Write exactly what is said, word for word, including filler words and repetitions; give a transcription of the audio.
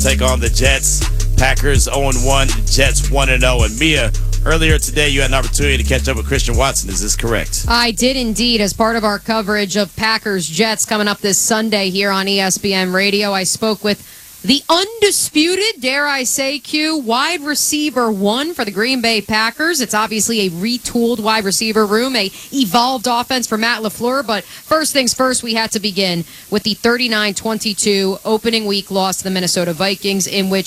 take on the Jets. Packers oh and one, Jets one and oh. And Mia, earlier today you had an opportunity to catch up with Christian Watson. Is this correct? I did indeed. As part of our coverage of Packers Jets coming up this Sunday here on E S P N Radio, I spoke with the undisputed, dare I say, Q, wide receiver one for the Green Bay Packers. It's obviously a retooled wide receiver room, a evolved offense for Matt LaFleur. But first things first, we had to begin with the thirty-nine twenty-two opening week loss to the Minnesota Vikings, in which